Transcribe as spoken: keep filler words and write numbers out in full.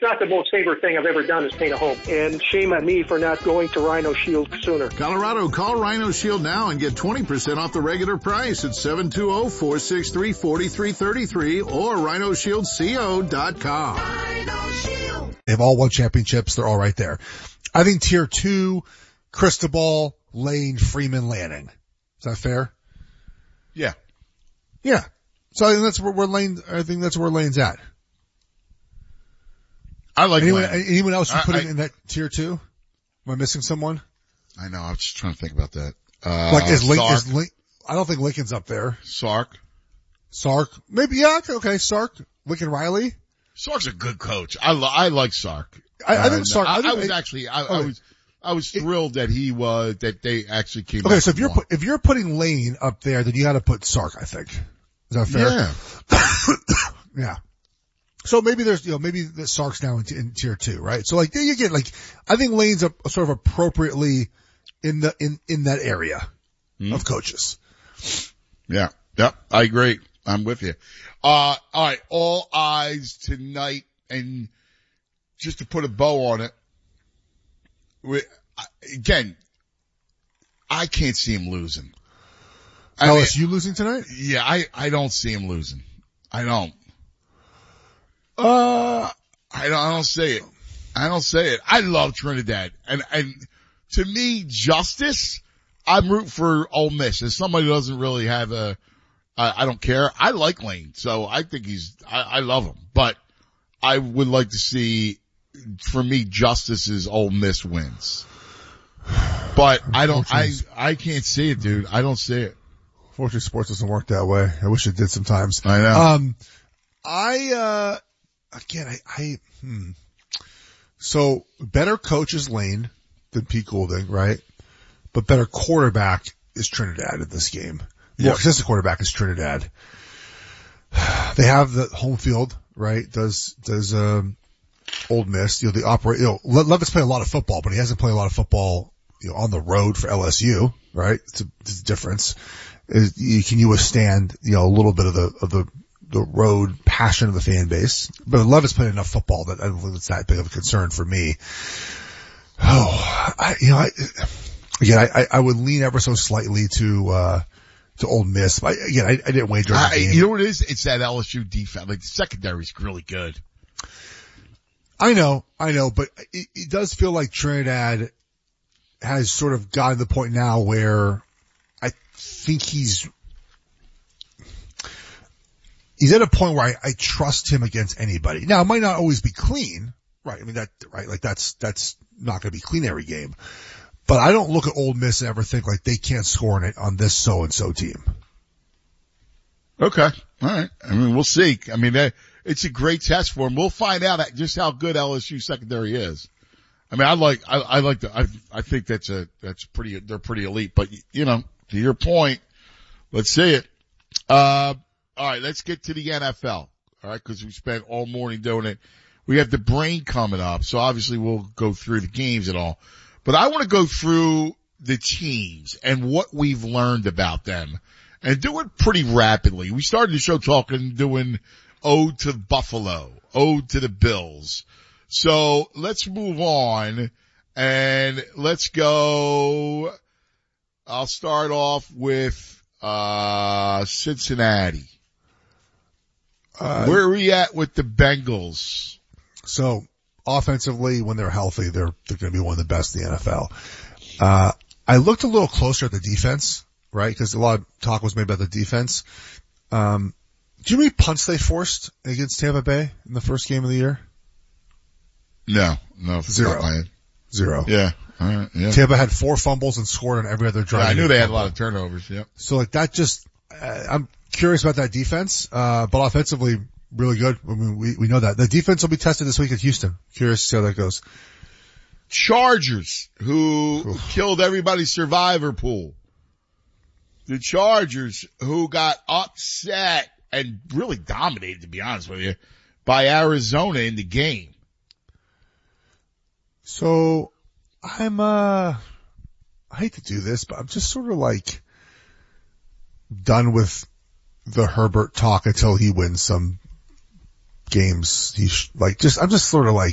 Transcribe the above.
not the most favorite thing I've ever done is paint a home. And shame on me for not going to Rhino Shield sooner. Colorado, call Rhino Shield now and get twenty percent off the regular price at seven two zero, four six three, four three three three or rhino shield co dot com. Rhino Shield. They've all won championships. They're all right there. I think tier two, Cristobal, Lane, Freeman, Lanning. Is that fair? Yeah. Yeah. So I think that's where, where Lane, I think that's where Lane's at. I like anyone, Lane. anyone else you put I, in that tier two? Am I missing someone? I know. I was just trying to think about that. Uh, like is Link, Sark. is Link, I don't think Lincoln's up there. Sark. Sark. Maybe, yeah, okay, Sark. Lincoln Riley. Sark's a good coach. I, li- I like Sark. I, I think Sark, I, I, think, I was actually, I, okay. I was, I was thrilled that he was, that they actually came Okay, back so if and you're, won. put, if you're putting Lane up there, then you gotta put Sark, I think. Is that fair? Yeah. Yeah. So maybe there's, you know, maybe the Sark's now in, t- in tier two, right? So like, there you get like, I think Lane's a, a sort of appropriately in the, in, in that area mm. of coaches. Yeah. Yep. I agree. I'm with you. Uh, all right. All eyes tonight. And just to put a bow on it, we, again, I can't see him losing. I L mean, S U losing tonight? Yeah, I, I don't see him losing. I don't. Uh, I don't, I don't say it. I don't say it. I love Trinidad. And, and to me, justice, I'm rooting for Ole Miss. As somebody who doesn't really have a, I, I don't care. I like Lane. So I think he's, I, I love him. But I would like to see, for me, justice is Ole Miss wins. But I don't, I, I can't see it, dude. I don't see it. Fortunately, sports doesn't work that way. I wish it did sometimes. I know. Um, I, uh, again, I, I, hmm. So better coach is Lane than Pete Goulding, right? But better quarterback is Trinidad in this game. More Yep. consistent quarterback is Trinidad. They have the home field, right? Does, does, um, Old Miss, you know, the operate, you know, Le- Levis play a lot of football, but he hasn't played a lot of football, you know, on the road for L S U, right? It's a, it's a difference. Is, you, can you withstand, you know, a little bit of the, of the, the road passion of the fan base? But Levis played enough football that I don't think it's that big of a concern for me. Oh, I, you know, I, again, I, I would lean ever so slightly to, uh, to Ole Miss. But again, I, I didn't wager on the I, game. you know what it is? It's that L S U defense. Like the secondary's really good. I know, I know, but it, it does feel like Trinidad has sort of gotten to the point now where I think he's, he's at a point where I, I trust him against anybody. Now, it might not always be clean, right? I mean, that, right? Like that's, that's not going to be clean every game. But I don't look at Ole Miss and ever think like they can't score on it on this so-and-so team. Okay. All right. I mean, we'll see. I mean, they, it's a great test for him. We'll find out just how good L S U secondary is. I mean, I like, I, I like the, I, I think that's a, that's pretty, they're pretty elite, but you know, to your point, let's see it. Uh, all right, let's get to the N F L. All right. Cause we spent all morning doing it. We have the brain coming up. So obviously we'll go through the games and all, but I want to go through the teams and what we've learned about them and do it pretty rapidly. We started the show talking, doing Ode to Buffalo, Ode to the Bills. So let's move on and let's go. I'll start off with, uh, Cincinnati. Uh, Where are we at with the Bengals? So offensively, when they're healthy, they're, they're going to be one of the best in the N F L. Uh, I looked a little closer at the defense, right? Because a lot of talk was made about the defense. Um, do you know how many punts they forced against Tampa Bay in the first game of the year? No, no. Zero. Zero. Yeah. All right, yeah. Tampa had four fumbles and scored on every other drive. Yeah, I knew they had a lot of turnovers, yep. So like that just, uh, I'm curious about that defense, uh, but offensively, really good. I mean, we, we know that. The defense will be tested this week at Houston. Curious to see how that goes. Chargers, who Oof. killed everybody's survivor pool. The Chargers, who got upset and really dominated, to be honest with you, by Arizona in the game. So, I'm, uh, I hate to do this, but I'm just sort of like done with the Herbert talk until he wins some games. He's like, just, I'm just sort of like,